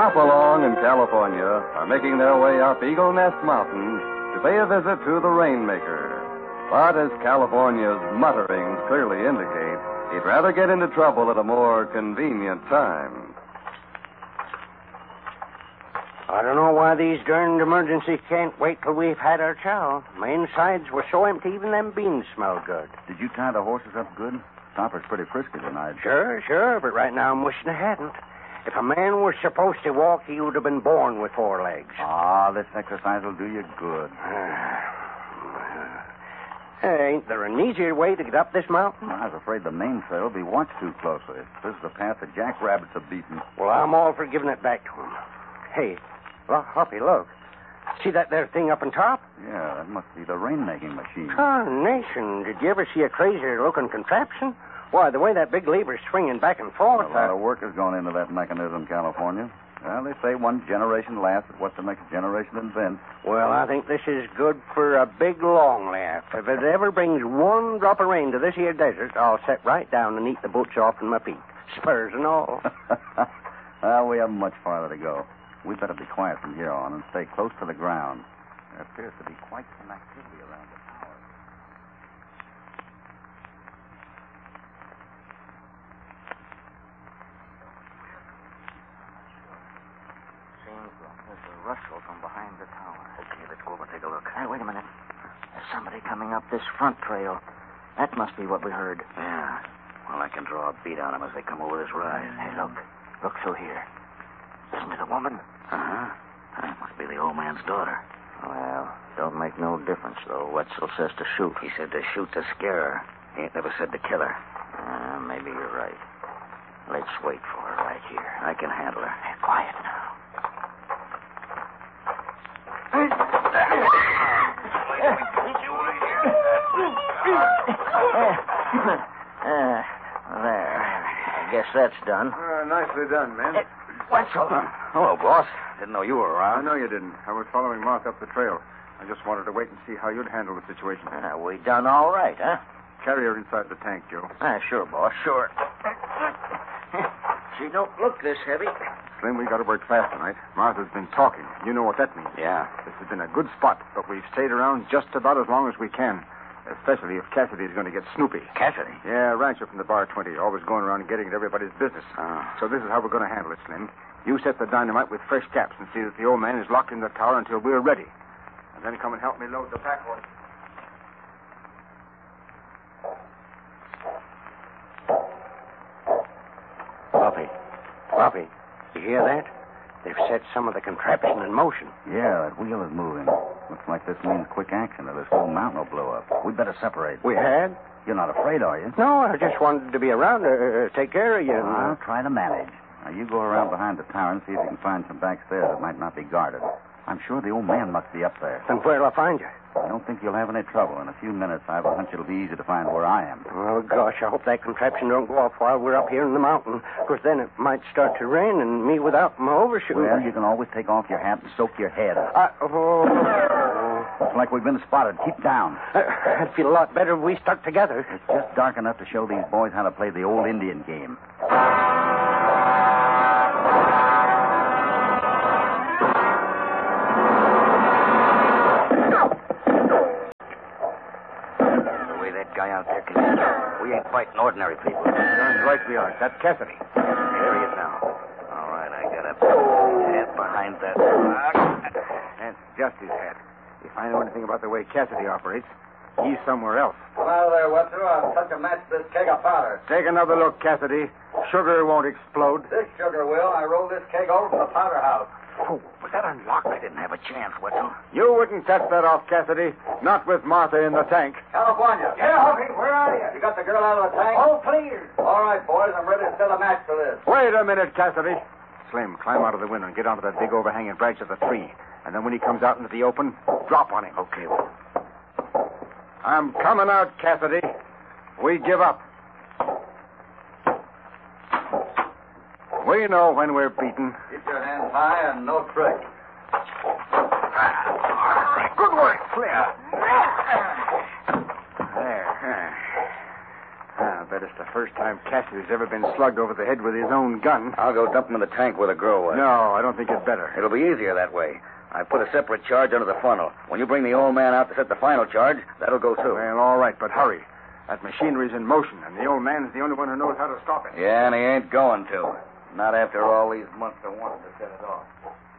Hopalong and California are making their way up Eagle Nest Mountain to pay a visit to the Rainmaker. But as California's mutterings clearly indicate, he'd rather get into trouble at a more convenient time. I don't know why these darned emergencies can't wait till we've had our chow. My insides were so empty, even them beans smelled good. Did you tie the horses up good? Topper's pretty frisky tonight. Sure, but right now I'm wishing I hadn't. If a man was supposed to walk, he would have been born with 4 legs. This exercise will do you good. Ain't there an easier way to get up this mountain? I was afraid the mainsail will be watched too closely. This is the path the jackrabbits have beaten. Well, I'm all for giving it back to him. Hey, Hoppy, look. See that there thing up on top? Yeah, that must be the rain-making machine. Nation, did you ever see a crazier-looking contraption? Why, the way that big lever's swinging back and forth... A lot of work has gone into that mechanism, California. Well, they say one generation laughs at what the next generation invents. Well, I think this is good for a big, long laugh. If it ever brings one drop of rain to this here desert, I'll sit right down and eat the boots off in my feet. Spurs and all. Well, we haven't much farther to go. We'd better be quiet from here on and stay close to the ground. There appears to be quite some activity around the tower. Seems like there's a rustle from behind the tower. Okay, let's go over and take a look. Hey, wait a minute. There's somebody coming up this front trail. That must be what we heard. Yeah. Well, I can draw a beat on them as they come over this rise. Hey, look. Look through here. Isn't it a woman? Uh-huh. That must be the old man's daughter. Well, don't make no difference, though. Wetzel says to shoot. He said to shoot to scare her. He ain't never said to kill her. Maybe you're right. Let's wait for her right here. I can handle her. Hey, quiet now. There. I guess that's done. Nicely done, man. Wetzel. Hello, boss. Didn't know you were I around. know you didn't. I was following Martha up the trail. I just wanted to wait and see how you'd handle the situation. We done all right, huh? Carry her inside the tank, Joe. Sure, boss, sure. She don't look this heavy. Slim, we got to work fast tonight. Martha's been talking. You know what that means. Yeah. This has been a good spot, but we've stayed around just about as long as we can. Especially if Cassidy's going to get snoopy. Cassidy? Yeah, rancher from the Bar 20, always going around and getting at everybody's business. So this is how we're going to handle it, Slim. You set the dynamite with fresh caps and see that the old man is locked in the tower until we're ready. And then come and help me load the pack horse. Hoppy, you hear that? They've set some of the contraption in motion. Yeah, that wheel is moving. Looks like this means quick action or this whole mountain will blow up. We'd better separate. We had? You're not afraid, are you? No, I just wanted to be around to take care of you. I'll try to manage. Now, you go around behind the tower and see if you can find some back stairs that might not be guarded. I'm sure the old man must be up there. Then where'll I find you? I don't think you'll have any trouble. In a few minutes, I have a hunch it'll be easy to find where I am. Oh, gosh, I hope that contraption don't go off while we're up here in the mountain. Because then it might start to rain and me without my overshoes. Well, you can always take off your hat and soak your head. Looks like we've been spotted. Keep down. I'd feel a lot better if we stuck together. It's just dark enough to show these boys how to play the old Indian game. Guy out there can we ain't fighting ordinary people. Darn right we are. That's Cassidy. There he is now. All right, I got a head behind that rock. That's just his head. If I know anything about the way Cassidy operates, he's somewhere else. Well, there, Wetzel. I'll touch a match to this keg of powder. Take another look, Cassidy. Sugar won't explode. This sugar will. I rolled this keg over from the powder house. Oh, was that unlocked? I didn't have a chance, Wetzel. You wouldn't touch that off, Cassidy. Not with Martha in the tank. California. Yeah, Hoppy, where are you? You got the girl out of the tank? Oh, please. All right, boys. I'm ready to set a match to this. Wait a minute, Cassidy. Slim, climb out of the window and get onto that big overhanging branch of the tree. And then when he comes out into the open, drop on him. Okay, well. I'm coming out, Cassidy. We give up. We know when we're beaten. Keep your hands high and no trick. All right. Good work, Flair. bet it's the first time Cassidy's ever been slugged over the head with his own gun. I'll go dump him in the tank where the girl was. No, I don't think it's better. It'll be easier that way. I put a separate charge under the funnel. When you bring the old man out to set the final charge, that'll go too. Well, all right, but hurry. That machinery's in motion, and the old man's the only one who knows how to stop it. Yeah, and he ain't going to. Not after all these months of wanting to set it off.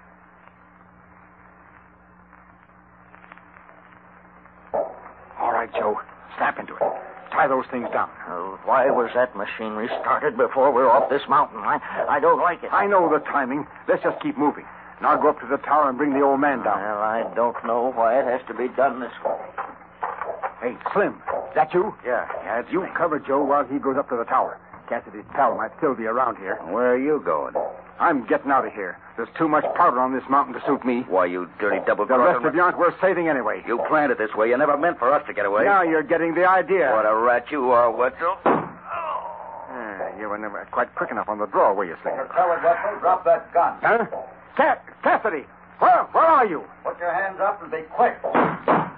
All right, Joe. Snap into it. Tie those things down. Why was that machinery started before we're off this mountain? I don't like it. I know the timing. Let's just keep moving. And I'll go up to the tower and bring the old man down. Well, I don't know why it has to be done this way. Hey, Slim, is that you? Yeah, it's You me. cover Joe while he goes up to the tower. Cassidy's pal might still be around here. Where are you going? I'm getting out of here. There's too much powder on this mountain to suit me. Why, you dirty double The rest of you aren't worth saving anyway. You planned it this way. You never meant for us to get away. Now you're getting the idea. What a rat you are, Wetzel. You were never quite quick enough on the draw, were you, Slim? Tell it, Wetzel. Drop that gun. Huh? Cassidy! Where are you? Put your hands up and be quick.